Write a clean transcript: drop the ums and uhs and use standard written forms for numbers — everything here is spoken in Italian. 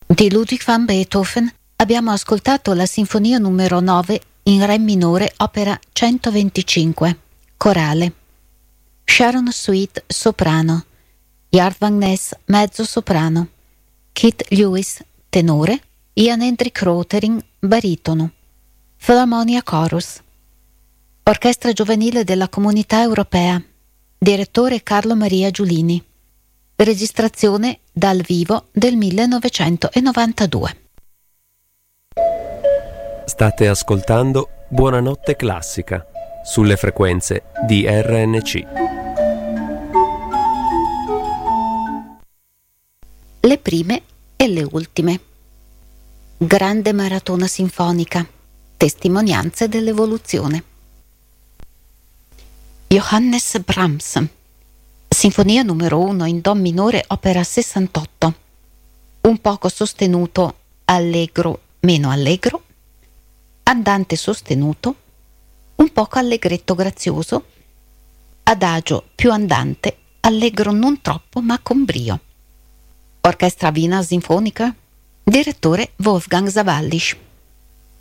Di Ludwig van Beethoven abbiamo ascoltato la Sinfonia numero 9 in Re minore, opera 125, corale. Sharon Sweet, soprano. Jart van Ness, mezzo soprano. Kit Lewis, tenore. Ian Hendrik Rotering, baritono. Philharmonia Chorus. Orchestra giovanile della Comunità Europea. Direttore Carlo Maria Giulini. Registrazione dal vivo del 1992. State ascoltando Buonanotte Classica sulle frequenze di RNC. Le prime e le ultime. Grande maratona sinfonica. Testimonianze dell'evoluzione. Johannes Brahms. Sinfonia numero 1 in Do minore, opera 68. Un poco sostenuto, allegro, meno allegro. Andante sostenuto, un poco allegretto grazioso. Adagio più andante, allegro non troppo ma con brio. Orchestra Wiener Sinfonica. Direttore Wolfgang Sawallisch.